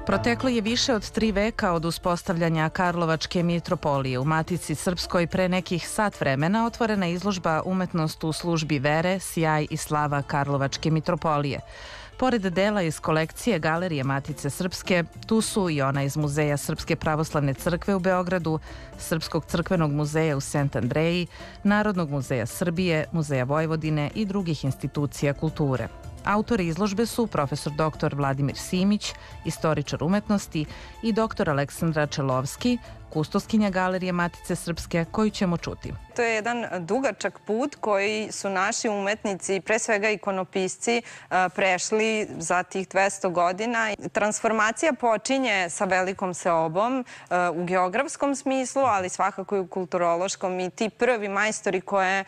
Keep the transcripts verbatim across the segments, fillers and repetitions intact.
Proteklo je više od tri veka od uspostavljanja Karlovačke mitropolije. U Matici Srpskoj pre nekih sat vremena otvorena izložba Umetnost u službi vere, sjaj i slava Karlovačke mitropolije. Pored dela iz kolekcije Galerije Matice Srpske, tu su i ona iz Muzeja Srpske pravoslavne crkve u Beogradu, Srpskog crkvenog muzeja u Sent Andreji, Narodnog muzeja Srbije, Muzeja Vojvodine i drugih institucija kulture. Autori izložbe su profesor doktor Vladimir Simić, istoričar umetnosti, i doktor Aleksandra Čelovski, kustoskinja Galerije Matice Srpske, koju ćemo čuti. To je jedan dugačak put koji su naši umetnici, pre svega ikonopisci, prešli za tih dvesta godina. Transformacija počinje sa velikom seobom u geografskom smislu, ali svakako i u kulturološkom. I ti prvi majstori koje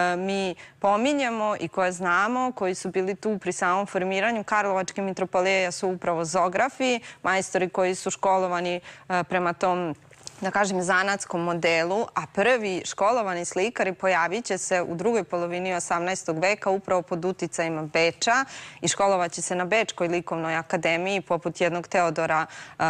mi pominjemo i koje znamo, koji su bili tu pri samom formiranju Karlovačke mitropolije, su upravo zografi, majstori koji su školovani prema tom, da kažem, zanatskom modelu, a prvi školovani slikari pojavit će se u drugoj polovini osamnaestog veka upravo pod uticajima Beča i školovaće se na Bečkoj likovnoj akademiji poput jednog Teodora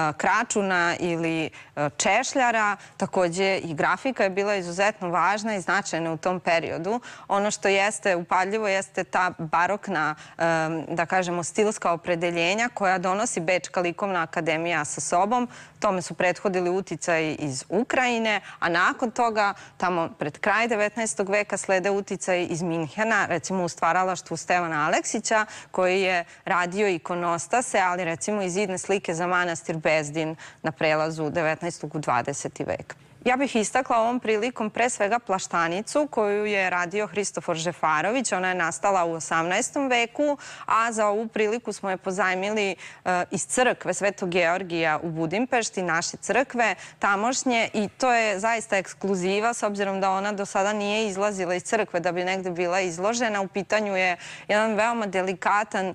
Kračuna ili Češljara. Takođe i grafika je bila izuzetno važna i značajna u tom periodu. Ono što jeste upadljivo jeste ta barokna, da kažemo, stilska opredeljenja koja donosi Bečka likovna akademija sa sobom. Tome su prethodili uticaji iz Ukrajine, a nakon toga, tamo pred kraj devetnaestog veka, slede uticaji iz Minhena, recimo u stvaralaštvu Stevana Aleksića, koji je radio ikonostase, ali recimo i zidne slike za manastir Bezdin na prelazu devetnaestog u dvadeseti vek. Ja bih istakla ovom prilikom pre svega plaštanicu koju je radio Hristofor Žefarović. Ona je nastala u osamnaestom veku, a za ovu priliku smo je pozajmili iz crkve Svetog Georgija u Budimpešti, naše crkve tamošnje, i to je zaista ekskluziva s obzirom da ona do sada nije izlazila iz crkve da bi negde bila izložena. U pitanju je jedan veoma delikatan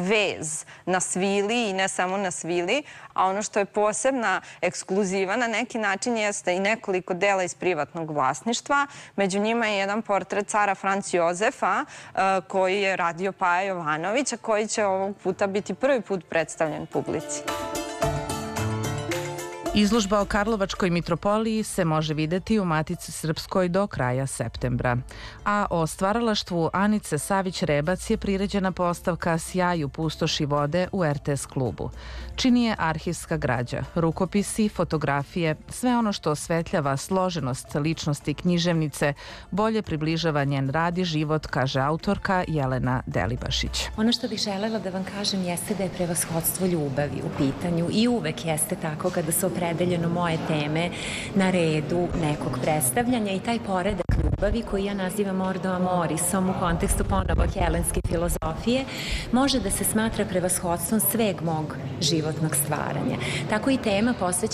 vez na svili i ne samo na svili, a ono što je posebna ekskluziva na neki način jeste i neko nekoliko dela iz privatnog vlasništva. Među njima je jedan portret cara Franc Jozefa koji je radio Paja Jovanovića, koji će ovog puta biti prvi put predstavljen publici. Izložba o Karlovačkoj mitropoliji se može videti u Matici Srpskoj do kraja septembra. A o stvaralaštvu Anice Savić-Rebac je priređena postavka Sjaj u pustoši vode u er te es klubu. Čini je arhivska građa, rukopisi, fotografije, sve ono što osvetljava složenost ličnosti književnice, bolje približava njen rad i život, kaže autorka Jelena Delibašić. Ono što bih želela da vam kažem jeste da je prevashodstvo ljubavi u pitanju i uvek jeste tako kada su opredeljeno moje teme na redu nekog predstavljanja, i taj poredak ljubavi koji ja nazivam Ordo Amorisom u kontekstu ponovo helenske filozofije može da se smatra prevashodstvom sveg mog životnog stvaranja. Tako i tema posvećena